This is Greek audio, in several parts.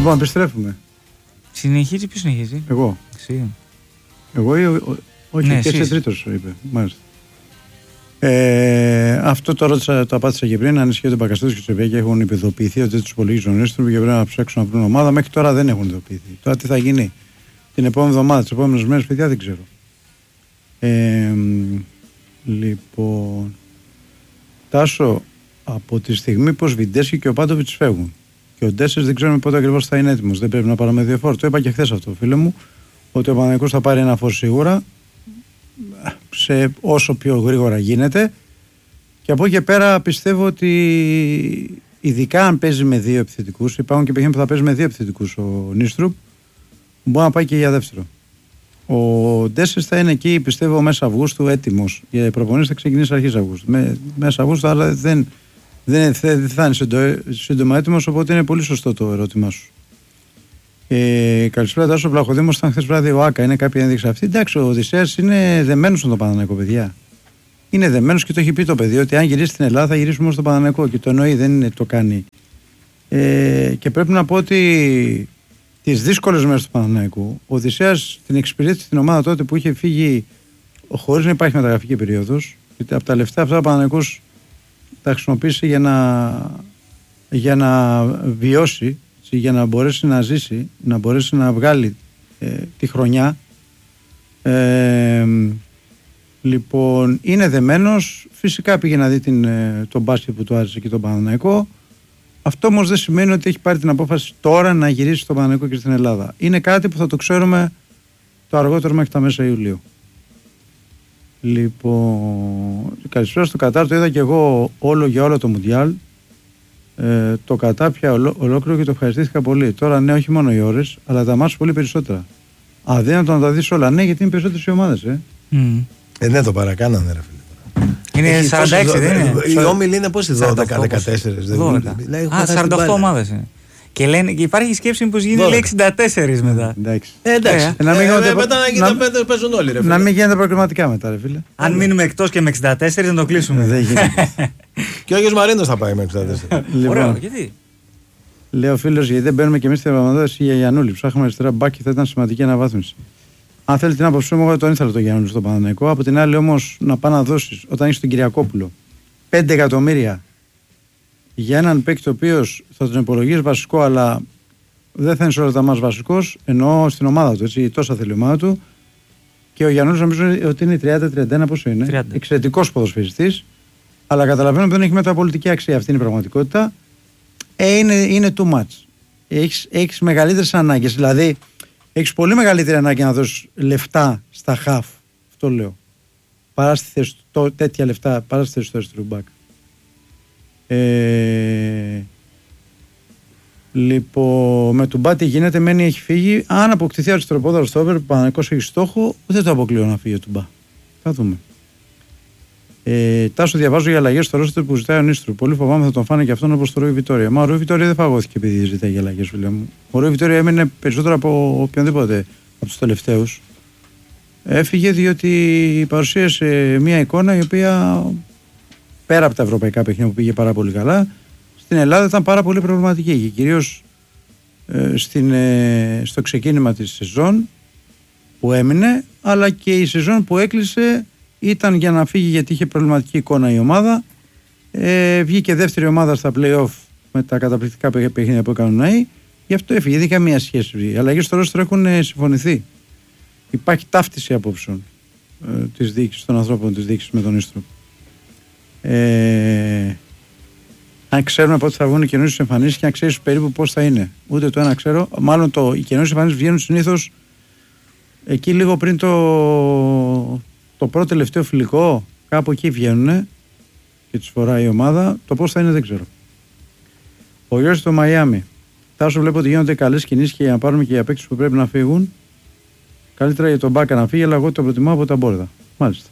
Λοιπόν, επιστρέφουμε. Συνεχίζει, ποιος συνεχίζει? Εγώ. Εσύ. Εγώ ή όχι, Ναι, και εσύ. σε τρίτος είπε. Μάλιστα. Αυτό το ρώτησα, το απάντησα και πριν. Αν ισχύει ότι ο Μπακασέτος και ο Τσεβέκη έχουν ειδοποιηθεί ότι δεν τους υπολογίζουν ο Νίστρου και πρέπει να ψάξουν να βρουν ομάδα. Μέχρι τώρα δεν έχουν ειδοποιηθεί. Τώρα τι θα γίνει την επόμενη εβδομάδα, τις επόμενες μέρες, παιδιά, δεν ξέρω. Λοιπόν, Τάσο, από τη στιγμή που ο Σβιντέσκι και ο Πάντοβιτς φεύγουν και ο Ντέσσερς δεν ξέρουμε πότε ακριβώς θα είναι έτοιμος, δεν πρέπει να πάρουμε δύο φόρ. Το είπα και χθες αυτό, φίλε μου, ότι ο Παναθηναϊκός θα πάρει ένα φόρ σίγουρα, σε όσο πιο γρήγορα γίνεται, και από εκεί και πέρα πιστεύω ότι ειδικά αν παίζει με δύο επιθετικούς, υπάρχουν και παιχνίδια που θα παίζει με δύο επιθετικούς ο Νίστρουπ, μπορεί να πάει και για δεύτερο. Ο Ντέσσερς θα είναι εκεί, πιστεύω, μέσα Αυγούστου έτοιμος. Για προπονήσεις θα ξεκινήσει αρχές Αυγούστου. Μέσα Αυγούστου, αλλά δεν θα είναι σύντομα έτοιμος, οπότε είναι πολύ σωστό το ερώτημά σου. Καλησπέρα, Τάσο. Βλαχοδήμος ήταν χθες βράδυ ο Άκα. Είναι κάποια ένδειξη αυτή? Εντάξει, ο Οδυσσέας είναι δεμένος στον Παναθηναϊκό, παιδιά. Είναι δεμένος και το έχει πει το παιδί ότι αν γυρίσει στην Ελλάδα θα γυρίσουμε στον Παναθηναϊκό. Και το εννοεί, δεν είναι το κάνει. Και πρέπει να πω ότι τις δύσκολες μέρες του Παναθηναϊκού, ο Οδυσσέας την εξυπηρέτησε στην ομάδα τότε που είχε φύγει χωρίς να υπάρχει μεταγραφική περίοδος. Γιατί από τα λεφτά αυτά ο Παναθηναϊκός τα χρησιμοποίησε για να βιώσει, για να μπορέσει να ζήσει, να μπορέσει να βγάλει τη χρονιά. Λοιπόν, είναι δεμένος. Φυσικά πήγε να δει τον μπάσκετ που του άρεσε και τον Παναθηναϊκό. Αυτό όμως δεν σημαίνει ότι έχει πάρει την απόφαση τώρα να γυρίσει στον Παναθηναϊκό και στην Ελλάδα. Είναι κάτι που θα το ξέρουμε το αργότερο μέχρι τα μέσα Ιουλίου. Λοιπόν, καλησπέρα στο Κατάρ. Το είδα και εγώ όλο για όλο το Μουντιάλ. Το Κατάρ πια ολόκληρο και το ευχαριστήθηκα πολύ. Τώρα ναι, όχι μόνο οι ώρες, αλλά τα μάτς πολύ περισσότερα. Αδύνατο να τα δεις όλα. Ναι, γιατί είναι περισσότερες οι ομάδες. Ναι, το παρακάνανε, ρε φίλε. Είναι 46, δεν είναι? Οι όμιλοι είναι πόσοι, 12-14. 48 ομάδες είναι. Και λένε, υπάρχει σκέψη πως γίνει, λέει, 64 μετά. Εντάξει. Μετά να παίζουν όλοι, ρε φίλε. Να μην γίνεται προκριματικά μετά, ρε φίλε. Αν μείνουμε εκτός και με 64 να το κλείσουμε. Δεν γίνεται. Και ο Άγιος Μαρίνος θα πάει με 64. Ωραίο, γιατί? Λέει ο φίλος, γιατί δεν παίρνουμε και εμείς την εβδομάδα για Γιαννούλη. Ψάχνουμε αριστερά μπάκι, θα ήταν σημαντική αναβάθμιση. Αν θέλει την άποψή μου, εγώ τον ήθελα τον Γιαννούλη στον Παναθηναϊκό. Από την άλλη, όμως, να πάει να δώσει όταν έχει τον Κυριακόπουλο 5 εκατομμύρια για έναν παίκτη ο οποίος θα τον υπολογίζει βασικό, αλλά δεν θα είναι σε όλα τα μάτς βασικός, εννοώ στην ομάδα του. Έτσι, τόσα θέλει η ομάδα του. Και ο Γιαννούλης νομίζω ότι είναι 30-31, πόσο είναι. 30. Εξαιρετικός ποδοσφαιριστής, αλλά καταλαβαίνω ότι δεν έχει μεταπολιτική αξία. Αυτή είναι η πραγματικότητα. Είναι too much. Έχεις μεγαλύτερες ανάγκες. Δηλαδή, έχεις πολύ μεγαλύτερη ανάγκη να δώσεις λεφτά στα χαφ. Αυτό λέω. Παρά στη θέση του, τέτοια λεφτά, παρά στη θέση του αριστερού μπακ. Λοιπόν, με τον Μπάτι γίνεται, μένει, έχει φύγει. Αν αποκτηθεί αριστεροπόδαρο στο over, που Παναθηναϊκός έχει στόχο, δεν το αποκλείω να φύγει ο Τουμπά. Θα δούμε. Τάσο, διαβάζω για αλλαγές στο ρόστερ που ζητάει ο Νίστρου. Πολύ φοβάμαι θα τον φάνε και αυτόν όπως το Ρούι Βιτόρια. Μα ο Ρούι Βιτόρια δεν φαγώθηκε επειδή ζητάει για αλλαγές, φίλε μου. Ο Ρούι Βιτόρια έμεινε περισσότερο από οποιονδήποτε από τους τελευταίους. Έφυγε διότι παρουσίασε μια εικόνα η οποία πέρα από τα ευρωπαϊκά παιχνίδια που πήγε πάρα πολύ καλά, στην Ελλάδα ήταν πάρα πολύ προβληματική και κυρίως στο ξεκίνημα της σεζόν που έμεινε, αλλά και η σεζόν που έκλεισε ήταν για να φύγει γιατί είχε προβληματική εικόνα η ομάδα. Βγήκε δεύτερη ομάδα στα play-off με τα καταπληκτικά παιχνίδια που έκαναν νέοι, γι' αυτό έφυγε, δεν είχε καμία σχέση. Οι αλλαγές στο ρόστερ έχουν συμφωνηθεί. Υπάρχει ταύτιση απόψεων της διοίκησης των ανθρώπων της διοίκησης με τον Ίστρο. Αν ξέρουμε πότε θα βγουν οι καινούριες εμφανίσεις και αν ξέρεις περίπου πώς θα είναι. Ούτε το ένα ξέρω. Μάλλον οι καινούριες εμφανίσεις βγαίνουν συνήθως εκεί λίγο πριν το πρώτο τελευταίο φιλικό. Κάπου εκεί βγαίνουν και τις φοράει η ομάδα. Το πώς θα είναι δεν ξέρω. Ο Γιώργος στο Μαϊάμι. Τάσο, βλέπω ότι γίνονται καλές κινήσεις και για να πάρουμε και για παίκτες που πρέπει να φύγουν. Καλύτερα για τον Μπάκα να φύγει, αλλά εγώ το προτιμάω από τα Μπόρδα. Μάλιστα.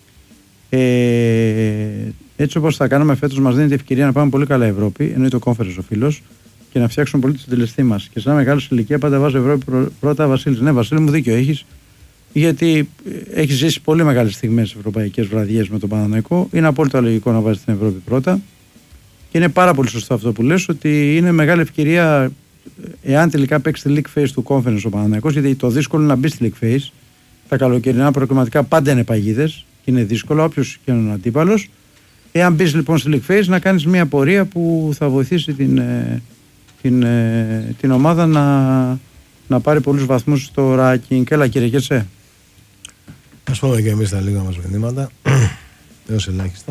Έτσι όπως θα κάνουμε φέτος, μας δίνει την ευκαιρία να πάμε πολύ καλά Ευρώπη, εννοεί το Conference ο φίλος, και να φτιάξουμε πολύ τον συντελεστή μας. Και σε ένα μεγάλο ηλικία πάντα βάζω Ευρώπη πρώτα, Βασίλης. Ναι, Βασίλη μου, δίκιο έχεις, γιατί έχεις ζήσει πολύ μεγάλες στιγμές ευρωπαϊκές βραδιές με τον Παναθηναϊκό. Είναι απόλυτα λογικό να βάζεις την Ευρώπη πρώτα. Και είναι πάρα πολύ σωστό αυτό που λες, ότι είναι μεγάλη ευκαιρία εάν τελικά παίξει τη league phase του conference ο Παναθηναϊκός, γιατί το δύσκολο είναι να μπει στη league phase. Τα καλοκαιρινά προκριματικά πάντα είναι παγίδες, είναι δύσκολο, όποιος και είναι ο αντίπαλος. Εάν μπει λοιπόν στη league phase, να κάνεις μια πορεία που θα βοηθήσει την ομάδα να πάρει πολλούς βαθμούς στο ranking. Έλα κύριε Κερσέ. Ας πούμε και εμείς τα λίγα μας μηνύματα, έως ελάχιστα.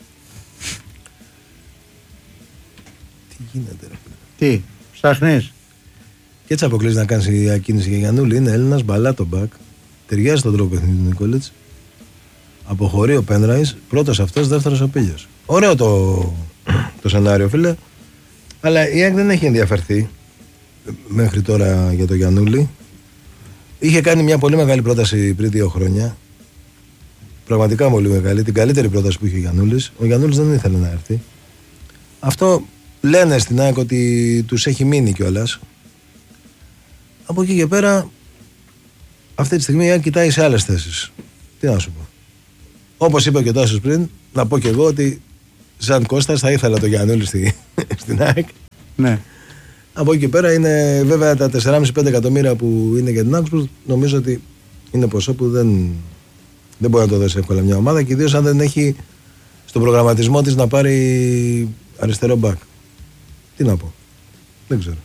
Τι γίνεται ρε φίλε. Τι, ψάχνεις. Και έτσι αποκλείσει να κάνεις η ακίνηση για Γιαννούλη. Είναι Έλληνας, μπαλάτο μπακ. Ταιριάζει στον τρόπο παιχνίδι του Νικόλιτς. Αποχωρεί ο Πένραης, πρώτος αυτός, δεύτερος ο Πίλιος. Ωραίο το σενάριο φίλε. Αλλά η ΑΕΚ δεν έχει ενδιαφερθεί μέχρι τώρα για το Γιαννούλη. Είχε κάνει μια πολύ μεγάλη πρόταση πριν 2 χρόνια. Πραγματικά πολύ μεγάλη. Την καλύτερη πρόταση που είχε ο Γιαννούλης. Ο Γιαννούλης δεν ήθελε να έρθει. Αυτό λένε στην ΑΕΚ ότι τους έχει μείνει κιόλας. Από εκεί και πέρα, αυτή τη στιγμή η ΑΕΚ κοιτάει σε άλλες θέσεις. Τι να σου πω. Όπως είπε και ο Τάσος πριν, να πω κι εγώ ότι σαν Κώστας θα ήθελα το Γιαννούλη στην ΑΕΚ. Ναι. Από εκεί και πέρα είναι βέβαια τα 4,5-5 εκατομμύρια που είναι για την Augsburg. Νομίζω ότι είναι ποσό που δεν μπορεί να το δώσει εύκολα μια ομάδα και ιδίως αν δεν έχει στον προγραμματισμό της να πάρει αριστερό μπακ. Τι να πω. Δεν ξέρω.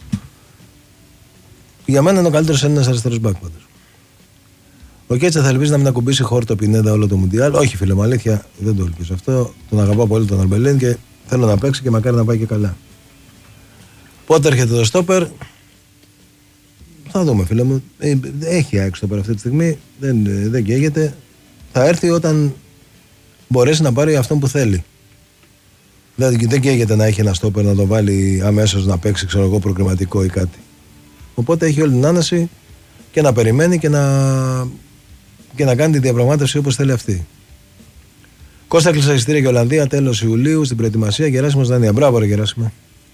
Για μένα είναι ο καλύτερος Έλληνας αριστερός μπακ πάντως. Ο Κέτσα θα ελπίζει να μην ακουμπήσει χόρτο Πινέδα όλο το Μουντιάλ. Όχι φίλε μου, αλήθεια δεν το ελπίζω αυτό. Τον αγαπάω πολύ τον Αρμπελέν και θέλω να παίξει και μακάρι να πάει και καλά. Πότε έρχεται το στόπερ, θα δούμε φίλε μου. Έχει άξιο στόπερ αυτή τη στιγμή, δεν καίγεται. Θα έρθει όταν μπορέσει να πάρει αυτόν που θέλει. Δεν καίγεται να έχει ένα στόπερ να το βάλει αμέσως να παίξει ξέρω εγώ προκριματικό ή κάτι. Οπότε έχει όλη την άνεση και να περιμένει και να κάνει τη διαπραγμάτευση όπως θέλει αυτή. Κώστα κλείσα εισιτήρια και Ολλανδία τέλος Ιουλίου στην προετοιμασία. Γεράσιμος Δανία. Μπράβο ρε Γεράσιμο.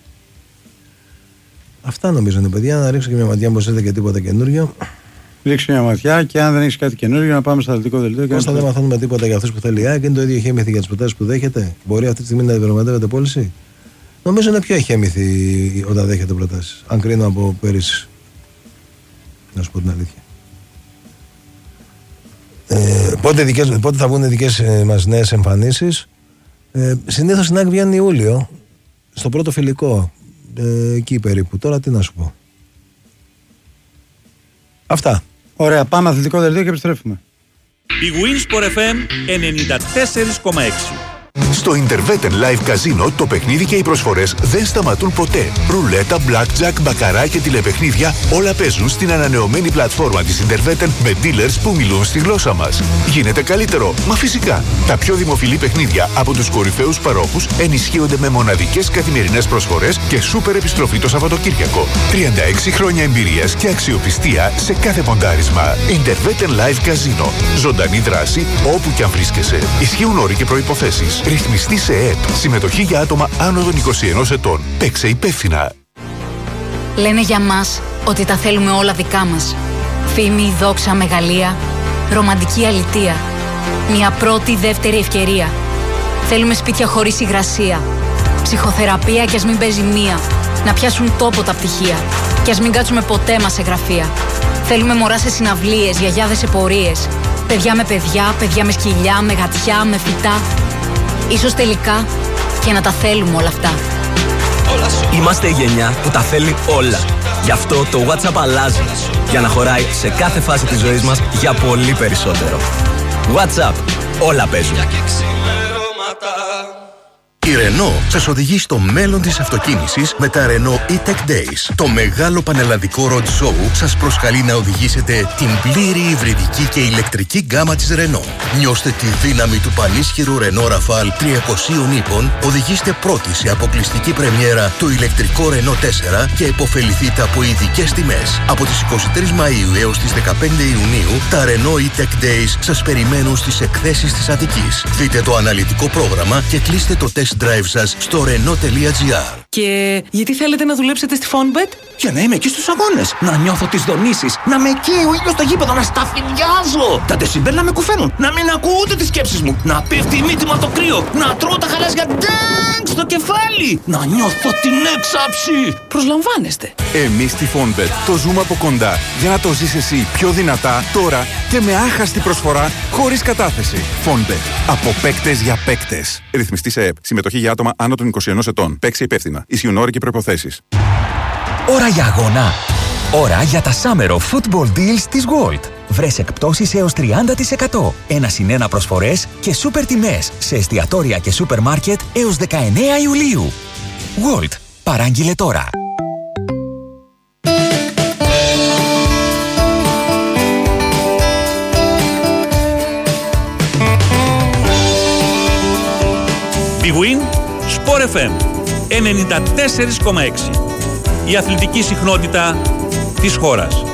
Αυτά νομίζω είναι παιδιά. Να ρίξω και μια ματιά πως έρθει και τίποτα καινούριο. Ρίξε μια ματιά και αν δεν έχει κάτι καινούριο να πάμε στο αθλητικό δελτίο. Κώστα δεν μαθαίνουμε τίποτα για αυτούς που θέλει η ΑΕΚ. Είναι το ίδιο εχέμηθη για τις προτάσεις που δέχεται. Μπορεί αυτή τη στιγμή να διαπραγματεύεται πώληση. Νομίζω είναι πιο εχέμηθη όταν δέχεται προτάσεις. Αν κρίνω από πέρυσι. Να σου πω την αλήθεια. Πότε θα βγουν οι δικές μας νέες εμφανίσεις. Συνήθως στην ΑΕΚ βγαίνει Ιούλιο. Στο πρώτο φιλικό. Εκεί περίπου. Τώρα τι να σου πω. Αυτά. Ωραία, πάμε αθλητικό δελτίο και επιστρέφουμε. Η Winsport FM 94,6. Στο Interveten Live Casino το παιχνίδι και οι προσφορές δεν σταματούν ποτέ. Ρουλέτα, blackjack, μπακαρά και τηλεπαιχνίδια όλα παίζουν στην ανανεωμένη πλατφόρμα της Interveten με dealers που μιλούν στη γλώσσα μας. Γίνεται καλύτερο, μα φυσικά. Τα πιο δημοφιλή παιχνίδια από τους κορυφαίους παρόχους ενισχύονται με μοναδικές καθημερινές προσφορές και σούπερ επιστροφή το Σαββατοκύριακο. 36 χρόνια εμπειρίας και αξιοπιστία σε κάθε ποντάρισμα. Interveten Live Casino. Ζωντανή δράση όπου και αν βρίσκεσαι. Ισχύουν όροι και προϋποθέσεις. Ρυθμιστή σε ΕΕΠ. Συμμετοχή για άτομα άνω των 21 ετών. Παίξε υπεύθυνα. Λένε για μας ότι τα θέλουμε όλα δικά μας. Φήμη, δόξα, μεγαλεία, ρομαντική αλητεία. Μια πρώτη, δεύτερη ευκαιρία. Θέλουμε σπίτια χωρίς υγρασία. Ψυχοθεραπεία κι ας μην παίζει μία. Να πιάσουν τόπο τα πτυχία. Κι ας μην κάτσουμε ποτέ μας σε γραφεία. Θέλουμε μωρά σε συναυλίες, γιαγιάδες σε πορείες. Παιδιά με παιδιά, παιδιά με σκυλιά, με γατιά, με φυτά. Ίσως τελικά και να τα θέλουμε όλα αυτά. Είμαστε η γενιά που τα θέλει όλα. Γι' αυτό το WhatsApp αλλάζει. Για να χωράει σε κάθε φάση της ζωής μας για πολύ περισσότερο. WhatsApp. Όλα παίζουν. Η Renault σας οδηγεί στο μέλλον της αυτοκίνησης με τα Renault E-Tech Days. Το μεγάλο πανελλαδικό road show σας προσκαλεί να οδηγήσετε την πλήρη υβριδική και ηλεκτρική γκάμα της Renault. Νιώστε τη δύναμη του πανίσχυρου Renault Rafale 300 ύπων, οδηγήστε πρώτοι σε αποκλειστική πρεμιέρα το ηλεκτρικό Renault 4 και υποφεληθείτε από ειδικές τιμές. Από τις 23 Μαΐου έως τις 15 Ιουνίου, τα Renault E-Tech Days σας περιμένουν στις εκθέσεις της Αττικής. Δείτε το αναλυτικό πρόγραμμα και κλείστε το test drive σας στο Renault.gr. Και γιατί θέλετε να δουλέψετε στη Fonbet? Για να είμαι εκεί στους αγώνες, να νιώθω τις δονήσεις, να με καίει ο ήλιος στο γήπεδο, να σταφυδιάζω. Τα δεσιμπέλ να με κουφαίνουν, να μην ακούω ούτε τις σκέψεις μου, να πέφτει η μύτη μου από το κρύο, να τρώω τα χαλάζια ντάγκ στο κεφάλι, να νιώθω την έξαψη. Προσλαμβάνεστε. Εμείς στη Fonbet το ζούμε από κοντά για να το ζεις εσύ πιο δυνατά τώρα και με άχαστη προσφορά χωρίς κατάθεση. Fonbet. Από παίκτες για παίκτες. Ρυθμιστή σε ΕΠ. Συμμετοχή για άτομα άνω των 21 ετών. Παίξει υπεύθυνα. Ισχύουν όροι και προϋποθέσεις. Ώρα για αγώνα. Ώρα για τα Summer of Football Deals της Gold. Βρες εκπτώσεις έως 30%. 1+1 προσφορές και σούπερ τιμές σε εστιατόρια και σούπερ μάρκετ έως 19 Ιουλίου. Gold. Παράγγειλε τώρα. Big Win, Sport FM 94,6. Η αθλητική συχνότητα της χώρας.